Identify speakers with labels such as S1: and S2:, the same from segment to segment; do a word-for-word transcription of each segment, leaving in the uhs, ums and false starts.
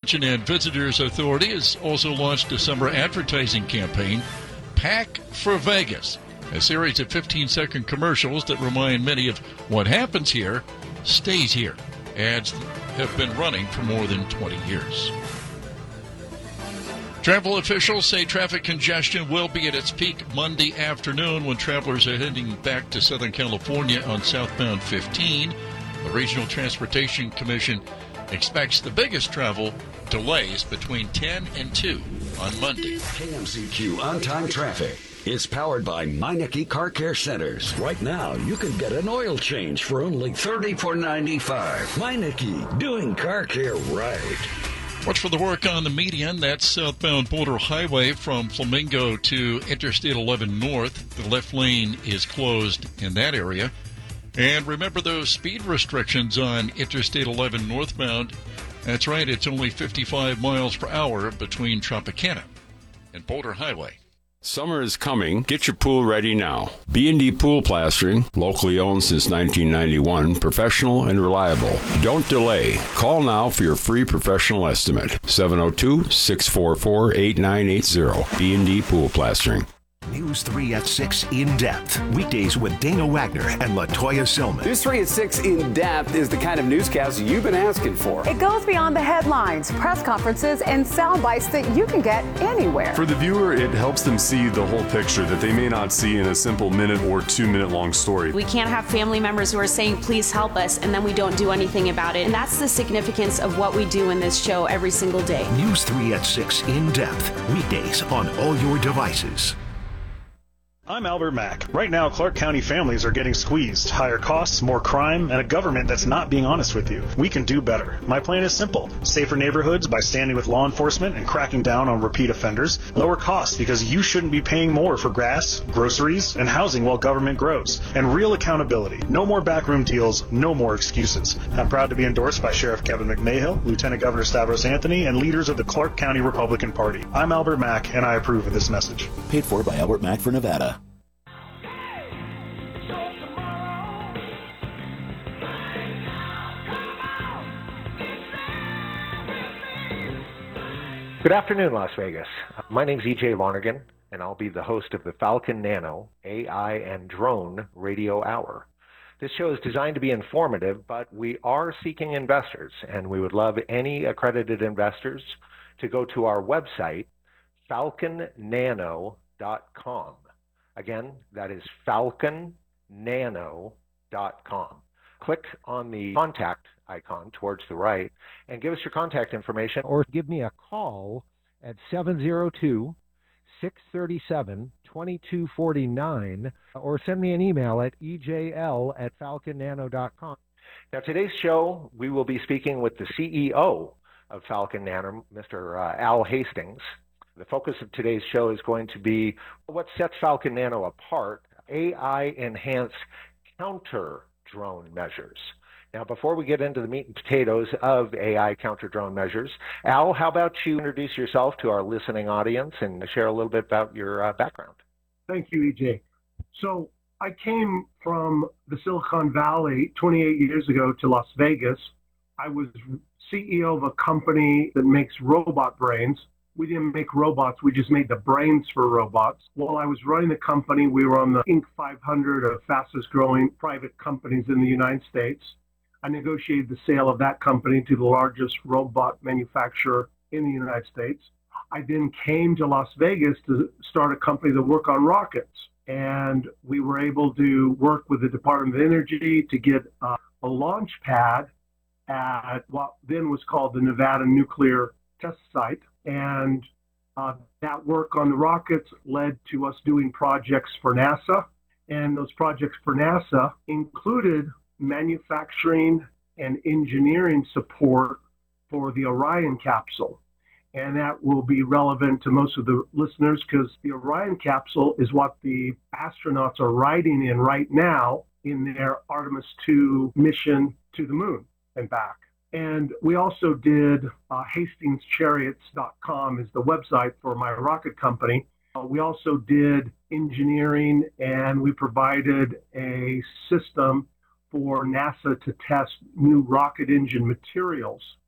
S1: Convention and Visitors Authority has also launched a summer advertising campaign, Pack for Vegas, a series of fifteen-second commercials that remind many of what happens here stays here. Ads have been running for more than twenty years. Travel officials say traffic congestion will be at its peak Monday afternoon when travelers are heading back to Southern California on southbound fifteen. The Regional Transportation Commission expects the biggest travel delays between ten and two on Monday.
S2: K M C Q on-time traffic is powered by Meineke Car Care Centers. Right now, you can get an oil change for only thirty-four ninety-five. Meineke, doing car care right.
S1: Watch for the work on the median. That's southbound Boulder Highway from Flamingo to Interstate eleven North. The left lane is closed in that area. And remember those speed restrictions on Interstate eleven northbound. That's right, it's only fifty-five miles per hour between Tropicana and Boulder Highway.
S3: Summer is coming. Get your pool ready now. B and D Pool Plastering, locally owned since nineteen ninety-one, professional and reliable. Don't delay. Call now for your free professional estimate. seven oh two, six four four, eight nine eight zero. B and D Pool Plastering.
S4: News three at six In Depth. Weekdays with Dana Wagner and LaToya Silman.
S5: News three at six In Depth is the kind of newscast you've been asking for.
S6: It goes beyond the headlines, press conferences, and sound bites that you can get anywhere.
S7: For the viewer, it helps them see the whole picture that they may not see in a simple minute or two minute long story.
S8: We can't have family members who are saying, please help us, and then we don't do anything about it. And that's the significance of what we do in this show every single day.
S4: News three at six In Depth. Weekdays on all your devices.
S9: I'm Albert Mack. Right now, Clark County families are getting squeezed. Higher costs, more crime, and a government that's not being honest with you. We can do better. My plan is simple. Safer neighborhoods by standing with law enforcement and cracking down on repeat offenders. Lower costs because you shouldn't be paying more for gas, groceries, and housing while government grows. And real accountability. No more backroom deals, no more excuses. I'm proud to be endorsed by Sheriff Kevin McMahill, Lieutenant Governor Stavros Anthony, and leaders of the Clark County Republican Party. I'm Albert Mack, and I approve of this message.
S10: Paid for by Albert Mack for Nevada.
S11: Good afternoon, Las Vegas. My name's E J Lonergan, and I'll be the host of the Falcon Nano A I and Drone Radio Hour. This show is designed to be informative, but we are seeking investors, and we would love any accredited investors to go to our website, falcon nano dot com. Again, that is falcon nano dot com. Click on the contact icon towards the right and give us your contact information, or give me a call at seven oh two, six three seven, two two four nine, or send me an email at e j l at falcon nano dot com. Now, today's show, we will be speaking with the C E O of Falcon Nano, Mister Uh, Al Hastings. The focus of today's show is going to be what sets Falcon Nano apart, A I-enhanced counter-drone measures. Now, before we get into the meat and potatoes of A I counter-drone measures, Al, how about you introduce yourself to our listening audience and share a little bit about your uh, background?
S12: Thank you, E J. So I came from the Silicon Valley twenty-eight years ago to Las Vegas. I was C E O of a company that makes robot brains. We didn't make robots, we just made the brains for robots. While I was running the company, we were on the Inc five hundred of fastest growing private companies in the United States. I negotiated the sale of that company to the largest robot manufacturer in the United States. I then came to Las Vegas to start a company that worked on rockets. And we were able to work with the Department of Energy to get uh, a launch pad at what then was called the Nevada Nuclear Test Site. And uh, that work on the rockets led to us doing projects for NASA. And those projects for NASA included manufacturing and engineering support for the Orion capsule. And that will be relevant to most of the listeners because the Orion capsule is what the astronauts are riding in right now in their Artemis two mission to the moon and back. And we also did uh, Hastings Chariots dot com is the website for my rocket company. Uh, we also did engineering, and we provided a system for NASA to test new rocket engine materials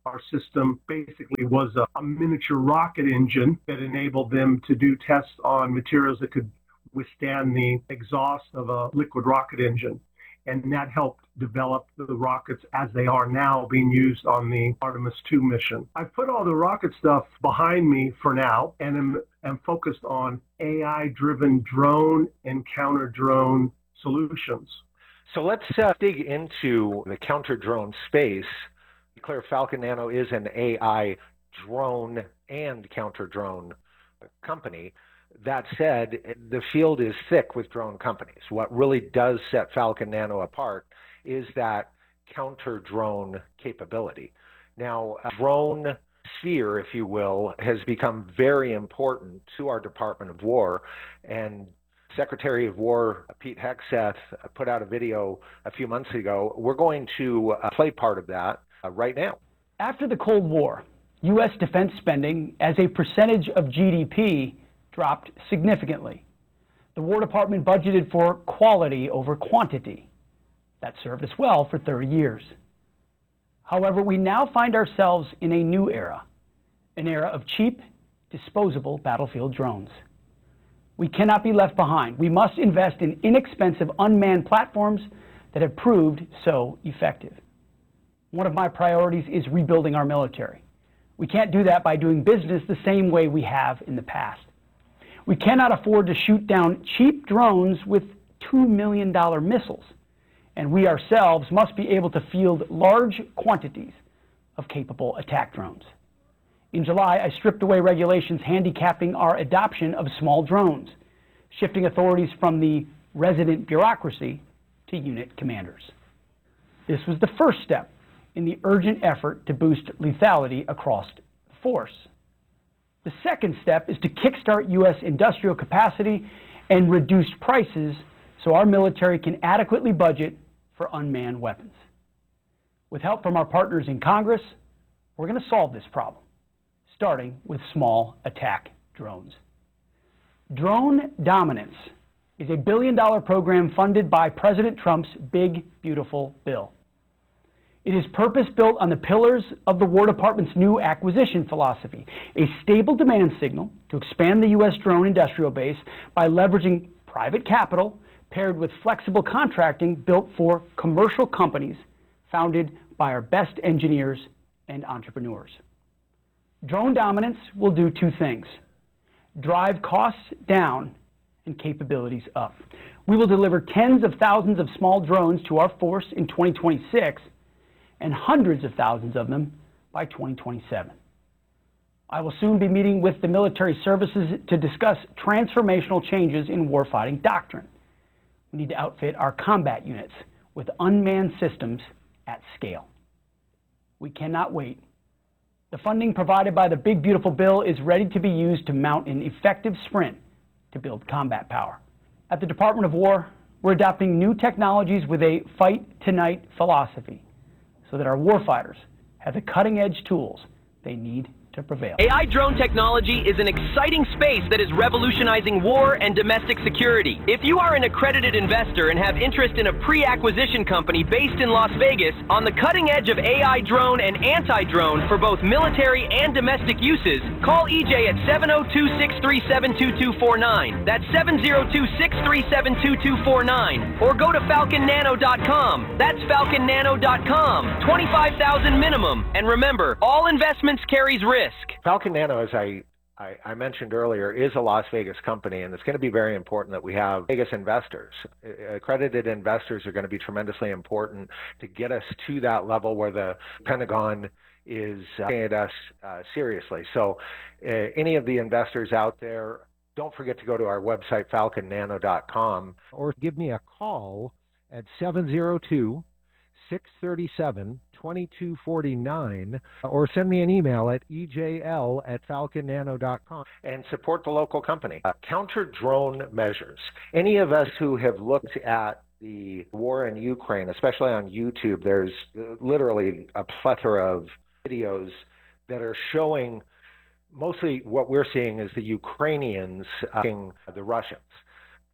S12: Our system basically was a, a miniature rocket engine that enabled them to do tests on materials that could withstand the exhaust of a liquid rocket engine. And that helped develop the rockets as they are now being used on the Artemis two mission. I've put all the rocket stuff behind me for now and am, am focused on A I-driven drone and counter-drone solutions.
S11: So let's uh, dig into the counter-drone space. To be clear, Falcon Nano is an A I drone and counter-drone company. That said, the field is thick with drone companies. What really does set Falcon Nano apart is that counter-drone capability. Now, a drone sphere, if you will, has become very important to our Department of War, and Secretary of War Pete Hegseth put out a video a few months ago. We're going to uh, play part of that uh, right now.
S13: After the Cold War, U S defense spending as a percentage of G D P dropped significantly. The War Department budgeted for quality over quantity. That served us well for thirty years. However, we now find ourselves in a new era, an era of cheap, disposable battlefield drones. We cannot be left behind. We must invest in inexpensive unmanned platforms that have proved so effective. One of my priorities is rebuilding our military. We can't do that by doing business the same way we have in the past. We cannot afford to shoot down cheap drones with two million dollar missiles, and we ourselves must be able to field large quantities of capable attack drones. In July, I stripped away regulations handicapping our adoption of small drones, shifting authorities from the resident bureaucracy to unit commanders. This was the first step in the urgent effort to boost lethality across the force. The second step is to kickstart U S industrial capacity and reduce prices so our military can adequately budget for unmanned weapons. With help from our partners in Congress, we're going to solve this problem, starting with small attack drones. Drone Dominance is a billion dollar program funded by President Trump's Big Beautiful Bill. It is purpose-built on the pillars of the War Department's new acquisition philosophy, a stable demand signal to expand the U S drone industrial base by leveraging private capital paired with flexible contracting built for commercial companies founded by our best engineers and entrepreneurs. Drone Dominance will do two things: drive costs down and capabilities up. We will deliver tens of thousands of small drones to our force in twenty twenty-six and hundreds of thousands of them by twenty twenty-seven. I will soon be meeting with the military services to discuss transformational changes in warfighting doctrine. We need to outfit our combat units with unmanned systems at scale. We cannot wait. The funding provided by the Big Beautiful Bill is ready to be used to mount an effective sprint to build combat power. At the Department of War, we're adopting new technologies with a fight tonight philosophy so that our warfighters have the cutting-edge tools they need to prevail.
S14: A I drone technology is an exciting space that is revolutionizing war and domestic security. If you are an accredited investor and have interest in a pre-acquisition company based in Las Vegas on the cutting edge of A I drone and anti-drone for both military and domestic uses, call E J at seven oh two, six three seven, two two four nine. That's seven oh two, six three seven, two two four nine. Or go to falcon nano dot com. That's falcon nano dot com. twenty-five thousand minimum. And remember, all investments carries risk.
S11: Falcon Nano, as I, I, I mentioned earlier, is a Las Vegas company, and it's going to be very important that we have Vegas investors. Accredited investors are going to be tremendously important to get us to that level where the Pentagon is uh, looking at us uh, seriously. So uh, any of the investors out there, don't forget to go to our website, falcon nano dot com, or give me a call at seven oh two, six three seven, two two four nine, or send me an email at E J L at falcon nano dot com and support the local company. Uh, counter drone measures. Any of us who have looked at the war in Ukraine, especially on YouTube, there's literally a plethora of videos that are showing mostly what we're seeing is the Ukrainians uh, the Russians.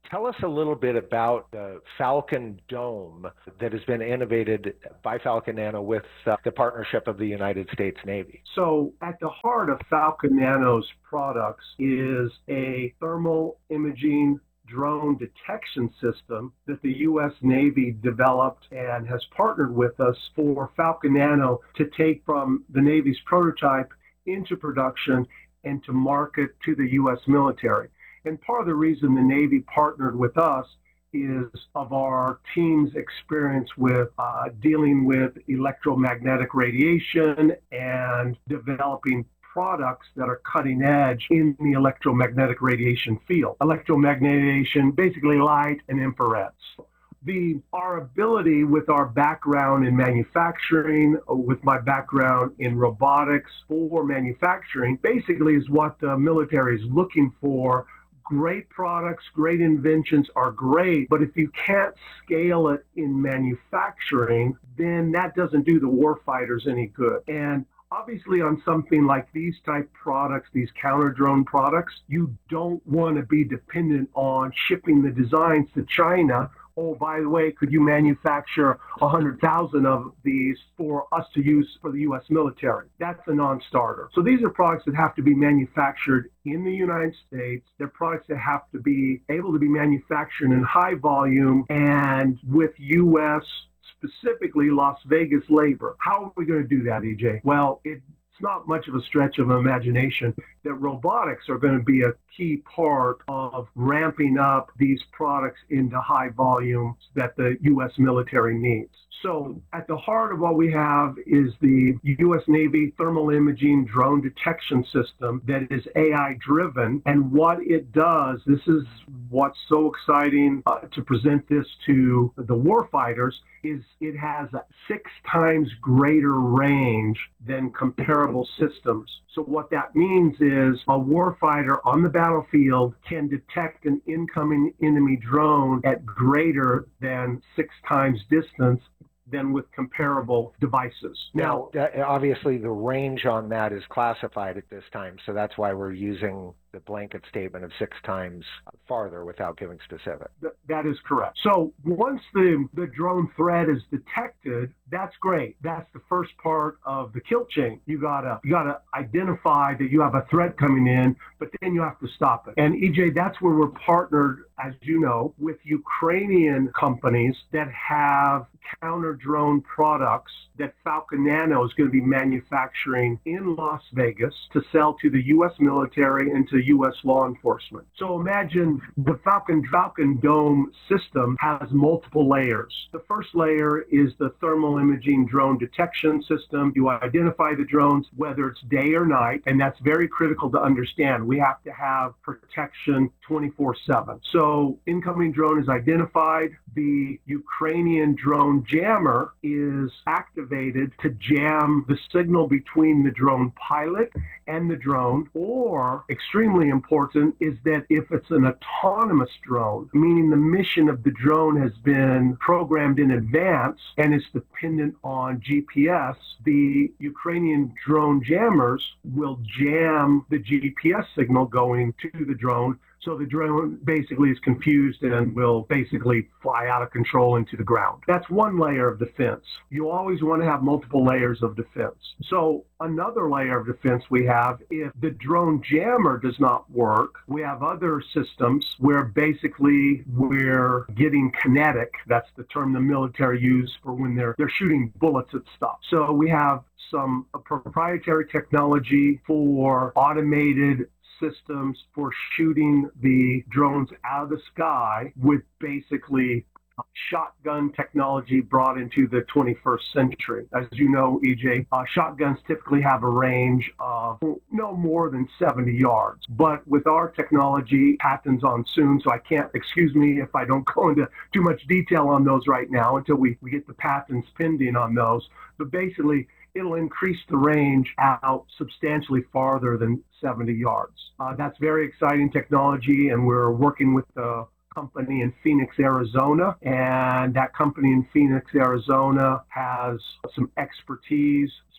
S11: Tell us a little bit about the Falcon Dome that has been innovated by Falcon Nano with uh, the partnership of the United States Navy.
S12: So at the heart of Falcon Nano's products is a thermal imaging drone detection system that the U S Navy developed and has partnered with us for Falcon Nano to take from the Navy's prototype into production and to market to the U S military. And part of the reason the Navy partnered with us is of our team's experience with uh, dealing with electromagnetic radiation and developing products that are cutting edge in the electromagnetic radiation field. Electromagnetic radiation, basically light and infrareds. The, our ability with our background in manufacturing, with my background in robotics for manufacturing, basically is what the military is looking for. Great products, great inventions are great, but if you can't scale it in manufacturing, then that doesn't do the warfighters any good. And obviously on something like these type products, these counter-drone products, you don't want to be dependent on shipping the designs to China. Oh, by the way, could you manufacture one hundred thousand of these for us to use for the U S military? That's a non-starter. So these are products that have to be manufactured in the United States. They're products that have to be able to be manufactured in high volume and with U S, specifically Las Vegas labor. How are we going to do that, E J? Well, it It's not much of a stretch of imagination that robotics are going to be a key part of ramping up these products into high volumes that the U S military needs. So at the heart of what we have is the U S Navy thermal imaging drone detection system that is A I driven. And what it does, this is what's so exciting uh, to present this to the warfighters, is it has a six times greater range than comparable systems. So what that means is a warfighter on the battlefield can detect an incoming enemy drone at greater than six times distance than with comparable devices.
S11: Now, now, obviously the range on that is classified at this time, so that's why we're using the blanket statement of six times farther without giving specific.
S12: Th- that is correct. So once the, the drone threat is detected, that's great. That's the first part of the kill chain. You gotta you gotta identify that you have a threat coming in, but then you have to stop it. And E J, that's where we're partnered, as you know, with Ukrainian companies that have counter drone products that Falcon Nano is going to be manufacturing in Las Vegas to sell to the U S military and to U S law enforcement. So imagine the Falcon Falcon Dome system has multiple layers. The first layer is the thermal imaging drone detection system. You identify the drones, whether it's day or night, and that's very critical to understand. We have to have protection twenty-four seven. So incoming drone is identified. The Ukrainian drone jammer is activated to jam the signal between the drone pilot and the drone, or extremely important is that if it's an autonomous drone, meaning the mission of the drone has been programmed in advance and is dependent on G P S, the Ukrainian drone jammers will jam the G P S signal going to the drone. So the drone basically is confused and will basically fly out of control into the ground. That's one layer of defense. You always want to have multiple layers of defense. So another layer of defense we have, if the drone jammer does not work, we have other systems where basically we're getting kinetic. That's the term the military use for when they're, they're shooting bullets at stuff. So we have some proprietary technology for automated systems for shooting the drones out of the sky with basically shotgun technology brought into the twenty-first century. As you know, E J, uh, shotguns typically have a range of no more than seventy yards. But with our technology, patents on soon, so I can't, excuse me if I don't go into too much detail on those right now until we, we get the patents pending on those. But basically, it'll increase the range out substantially farther than seventy yards. Uh, that's very exciting technology, and we're working with the company in Phoenix, Arizona, and that company in Phoenix, Arizona has some expertise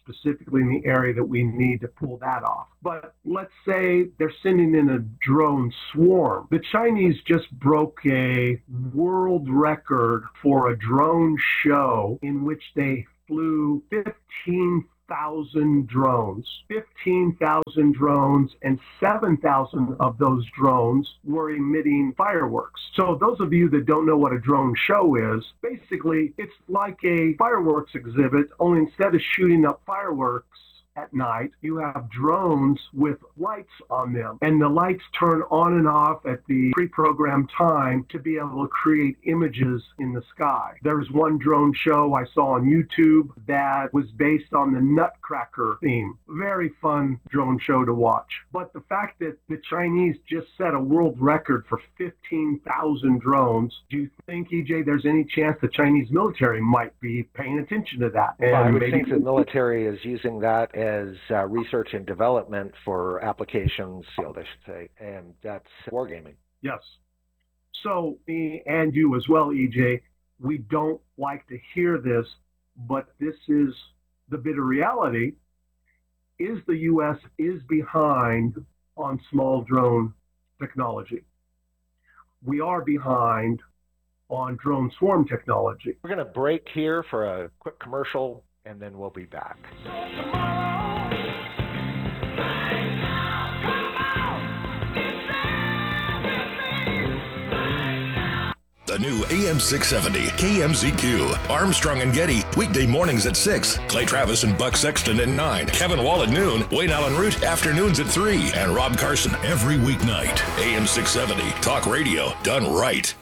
S12: specifically in the area that we need to pull that off. But let's say they're sending in a drone swarm. The Chinese just broke a world record for a drone show in which they flew fifteen thousand drones. fifteen thousand drones, and seven thousand of those drones were emitting fireworks. So those of you that don't know what a drone show is, basically it's like a fireworks exhibit, only instead of shooting up fireworks at night, you have drones with lights on them, and the lights turn on and off at the pre-programmed time to be able to create images in the sky. There's one drone show I saw on YouTube that was based on the Nutcracker theme. Very fun drone show to watch. But the fact that the Chinese just set a world record for fifteen thousand drones, do you think, E J, there's any chance the Chinese military might be paying attention to that? And
S11: well, I would
S12: maybe
S11: think the military is using that as uh, research and development for applications, field, I should say, and that's wargaming.
S12: Yes. So, me and you as well, E J, we don't like to hear this, but this is the bitter reality, is the U S is behind on small drone technology. We are behind on drone swarm technology.
S11: We're going to break here for a quick commercial, and then we'll be back.
S15: The new A M six seventy K M Z Q. Armstrong and Getty, weekday mornings at six. Clay Travis and Buck Sexton at nine. Kevin Wall at noon. Wayne Allen Root, afternoons at three. And Rob Carson every weeknight. A M six seventy, talk radio done right.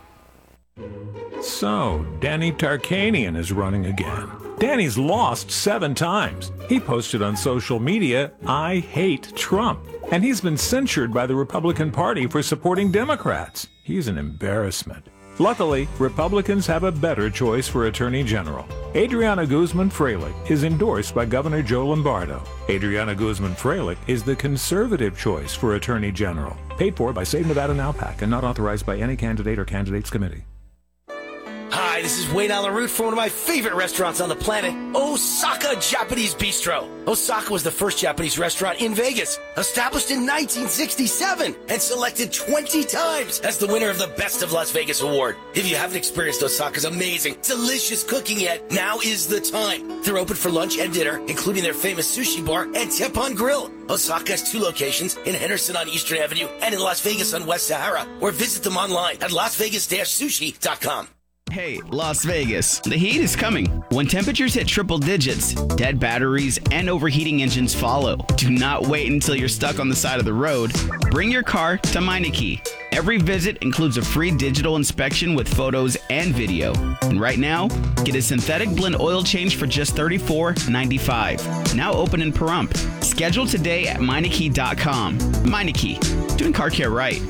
S16: So, Danny Tarkanian is running again. Danny's lost seven times. He posted on social media, "I hate Trump." And he's been censured by the Republican Party for supporting Democrats. He's an embarrassment. Luckily, Republicans have a better choice for Attorney General. Adriana Guzman-Freilich is endorsed by Governor Joe Lombardo. Adriana Guzman-Freilich is the conservative choice for Attorney General. Paid for by Save Nevada Now PAC and not authorized by any candidate or candidates committee.
S17: Hi, this is Wayne Allen Root from one of my favorite restaurants on the planet, Osaka Japanese Bistro. Osaka was the first Japanese restaurant in Vegas, established in nineteen sixty-seven, and selected twenty times as the winner of the Best of Las Vegas award. If you haven't experienced Osaka's amazing, delicious cooking yet, now is the time. They're open for lunch and dinner, including their famous sushi bar and Teppan Grill. Osaka has two locations, in Henderson on Eastern Avenue and in Las Vegas on West Sahara, or visit them online at las vegas dash sushi dot com.
S18: Hey, Las Vegas, the heat is coming. When temperatures hit triple digits, dead batteries and overheating engines follow. Do not wait until you're stuck on the side of the road. Bring your car to Meineke. Every visit includes a free digital inspection with photos and video. And right now, get a synthetic blend oil change for just thirty-four ninety-five. Now open in Pahrump. Schedule today at Meineke dot com. Meineke, doing car care right.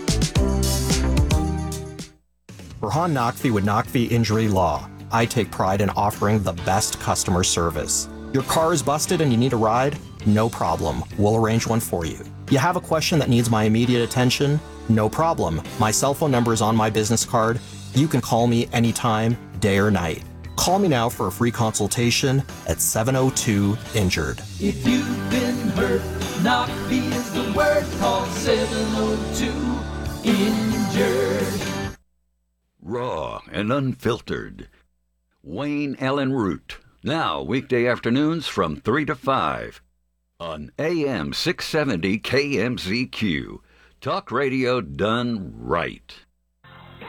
S19: Burhan Naqvi with Naqvi Injury Law. I take pride in offering the best customer service. Your car is busted and you need a ride? No problem. We'll arrange one for you. You have a question that needs my immediate attention? No problem. My cell phone number is on my business card. You can call me anytime, day or night. Call me now for a free consultation at seven oh two injured.
S20: If you've been hurt, Naqvi is the word. Call seven oh two injured.
S21: Raw and unfiltered. Wayne Allen Root. Now, weekday afternoons from three to five on A M six seventy K M Z Q. Talk radio done right.